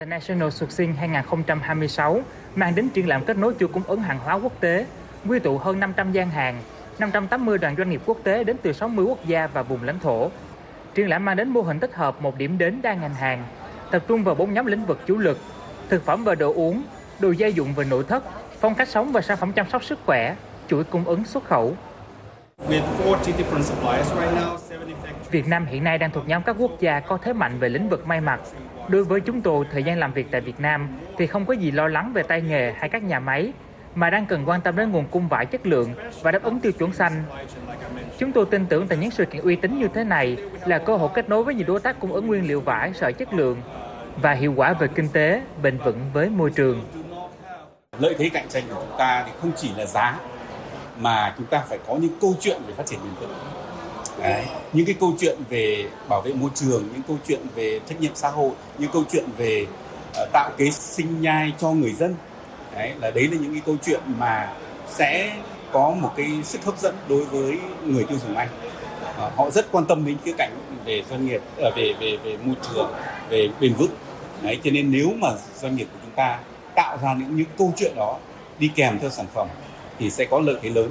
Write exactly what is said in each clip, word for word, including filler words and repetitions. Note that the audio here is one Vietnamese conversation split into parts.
International Sourcing hai không hai sáu mang đến triển lãm kết nối chuỗi cung ứng hàng hóa quốc tế, quy tụ hơn năm trăm gian hàng, năm trăm tám mươi đoàn doanh nghiệp quốc tế đến từ sáu mươi quốc gia và vùng lãnh thổ. Triển lãm mang đến mô hình tích hợp một điểm đến đa ngành hàng, tập trung vào bốn nhóm lĩnh vực chủ lực: thực phẩm và đồ uống, đồ gia dụng và nội thất, phong cách sống và sản phẩm chăm sóc sức khỏe, chuỗi cung ứng xuất khẩu. Việt Nam hiện nay đang thuộc nhóm các quốc gia có thế mạnh về lĩnh vực may mặc. Đối với chúng tôi, thời gian làm việc tại Việt Nam thì không có gì lo lắng về tay nghề hay các nhà máy, mà đang cần quan tâm đến nguồn cung vải chất lượng và đáp ứng tiêu chuẩn xanh. Chúng tôi tin tưởng tại những sự kiện uy tín như thế này là cơ hội kết nối với nhiều đối tác cung ứng nguyên liệu vải sợi chất lượng và hiệu quả về kinh tế, bền vững với môi trường. Lợi thế cạnh tranh của chúng ta thì không chỉ là giá, mà chúng ta phải có những câu chuyện về phát triển bền vững. Đấy, những cái câu chuyện về bảo vệ môi trường, những câu chuyện về trách nhiệm xã hội, những câu chuyện về uh, tạo kế sinh nhai cho người dân. Đấy, là đấy là những cái câu chuyện mà sẽ có một cái sức hấp dẫn đối với người tiêu dùng Anh. Uh, họ rất quan tâm đến cái cạnh về doanh nghiệp, uh, về về về môi trường, về bền vững. Đấy, cho nên nếu mà doanh nghiệp của chúng ta tạo ra những những câu chuyện đó đi kèm theo sản phẩm thì sẽ có lợi thế lớn.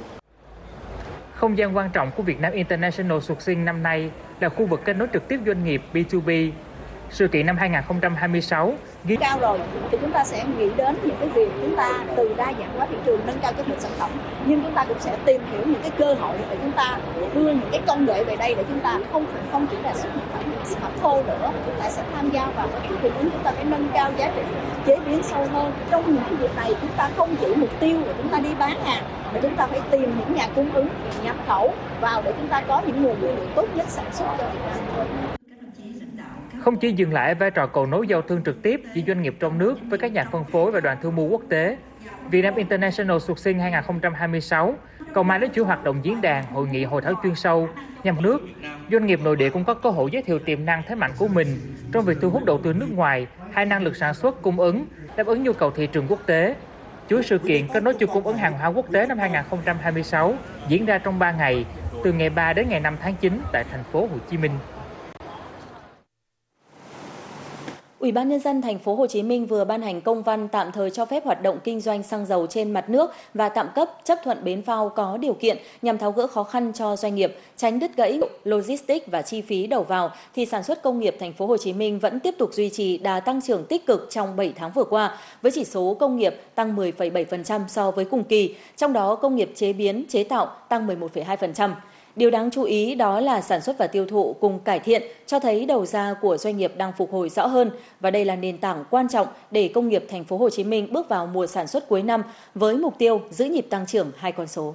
Không gian quan trọng của Việt Nam International Sourcing năm nay là khu vực kết nối trực tiếp doanh nghiệp B hai B. Sự kiện năm hai không hai sáu ghi cao rồi thì chúng ta sẽ nghĩ đến những cái việc chúng ta từ đa dạng hóa thị trường, nâng cao chất lượng sản phẩm, nhưng chúng ta cũng sẽ tìm hiểu những cái cơ hội để chúng ta đưa những cái công nghệ về đây để chúng ta không phải không chỉ là xuất nhập khẩu sản phẩm thô nữa, chúng ta sẽ tham gia vào các chuỗi cung ứng, chúng ta phải nâng cao giá trị chế biến sâu hơn. Trong những cái việc này chúng ta không chỉ mục tiêu là chúng ta đi bán hàng, mà chúng ta phải tìm những nhà cung ứng nhập khẩu vào để chúng ta có những nguồn nguyên liệu tốt nhất sản xuất cho Việt Nam thôi. Không chỉ dừng lại vai trò cầu nối giao thương trực tiếp giữa doanh nghiệp trong nước với các nhà phân phối và đoàn thương mua quốc tế, Việt Nam International Sourcing hai không hai sáu còn mang đến chuỗi hoạt động diễn đàn, hội nghị, hội thảo chuyên sâu nhằm nước. Doanh nghiệp nội địa cũng có cơ hội giới thiệu tiềm năng thế mạnh của mình trong việc thu hút đầu tư nước ngoài hay năng lực sản xuất, cung ứng, đáp ứng nhu cầu thị trường quốc tế. Chuỗi sự kiện kết nối chuỗi cung ứng hàng hóa quốc tế năm hai không hai sáu diễn ra trong ba ngày, từ ngày ba đến ngày năm tháng chín tại thành phố Hồ Chí Minh. Ủy ban Nhân dân thành phố Hồ Chí Minh vừa ban hành công văn tạm thời cho phép hoạt động kinh doanh xăng dầu trên mặt nước và tạm cấp chấp thuận bến phao có điều kiện nhằm tháo gỡ khó khăn cho doanh nghiệp, tránh đứt gãy logistics và chi phí đầu vào. Thì sản xuất công nghiệp thành phố Hồ Chí Minh vẫn tiếp tục duy trì đà tăng trưởng tích cực trong bảy tháng vừa qua, với chỉ số công nghiệp tăng mười phẩy bảy phần trăm so với cùng kỳ, trong đó công nghiệp chế biến chế tạo tăng mười một phẩy hai phần trăm. Điều đáng chú ý đó là sản xuất và tiêu thụ cùng cải thiện, cho thấy đầu ra của doanh nghiệp đang phục hồi rõ hơn, và đây là nền tảng quan trọng để công nghiệp thành phố Hồ Chí Minh bước vào mùa sản xuất cuối năm với mục tiêu giữ nhịp tăng trưởng hai con số.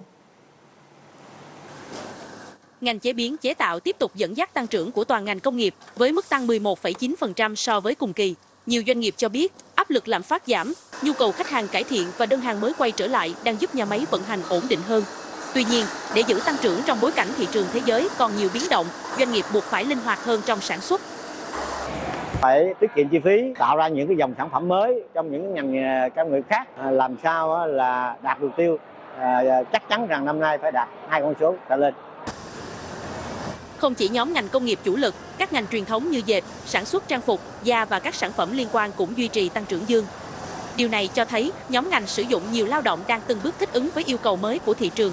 Ngành chế biến chế tạo tiếp tục dẫn dắt tăng trưởng của toàn ngành công nghiệp với mức tăng mười một phẩy chín phần trăm so với cùng kỳ. Nhiều doanh nghiệp cho biết áp lực lạm phát giảm, nhu cầu khách hàng cải thiện và đơn hàng mới quay trở lại đang giúp nhà máy vận hành ổn định hơn. Tuy nhiên, để giữ tăng trưởng trong bối cảnh thị trường thế giới còn nhiều biến động, doanh nghiệp buộc phải linh hoạt hơn trong sản xuất. Phải tiết kiệm chi phí, tạo ra những cái dòng sản phẩm mới trong những ngành nghề công nghiệp khác, làm sao là đạt mục tiêu, chắc chắn rằng năm nay phải đạt hai con số trở lên. Không chỉ nhóm ngành công nghiệp chủ lực, các ngành truyền thống như dệt, sản xuất trang phục, da và các sản phẩm liên quan cũng duy trì tăng trưởng dương. Điều này cho thấy nhóm ngành sử dụng nhiều lao động đang từng bước thích ứng với yêu cầu mới của thị trường.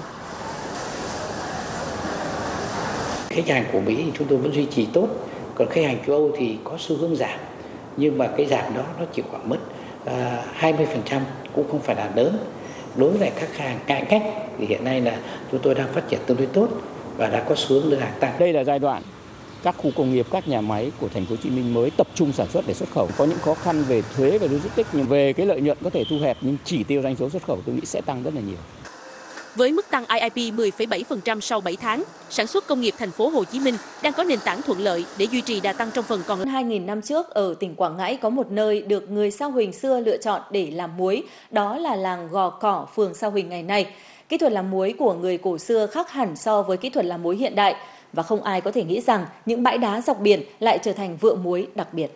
Khách hàng của Mỹ thì chúng tôi vẫn duy trì tốt, còn khách hàng châu Âu thì có xu hướng giảm, nhưng mà cái giảm đó nó chỉ khoảng mất à, hai mươi phần trăm, cũng không phải là lớn. Đối với các hàng cạnh cách thì hiện nay là chúng tôi đang phát triển tương đối tốt và đã có xu hướng đơn hàng tăng. Đây là giai đoạn các khu công nghiệp, các nhà máy của thành phố Hồ Chí Minh mới tập trung sản xuất để xuất khẩu. Có những khó khăn về thuế và logistics, nhưng về cái lợi nhuận có thể thu hẹp, nhưng chỉ tiêu doanh số xuất khẩu tôi nghĩ sẽ tăng rất là nhiều. Với mức tăng i i pê mười phẩy bảy phần trăm sau bảy tháng, sản xuất công nghiệp thành phố Hồ Chí Minh đang có nền tảng thuận lợi để duy trì đà tăng trong phần còn lại. hai nghìn năm trước, ở tỉnh Quảng Ngãi có một nơi được người Sa Huỳnh xưa lựa chọn để làm muối, đó là làng Gò Cỏ, phường Sa Huỳnh ngày nay. Kỹ thuật làm muối của người cổ xưa khác hẳn so với kỹ thuật làm muối hiện đại, và không ai có thể nghĩ rằng những bãi đá dọc biển lại trở thành vựa muối đặc biệt.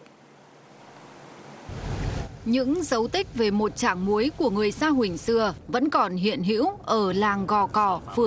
Những dấu tích về một trảng muối của người Sa Huỳnh xưa vẫn còn hiện hữu ở làng Gò Cỏ, phường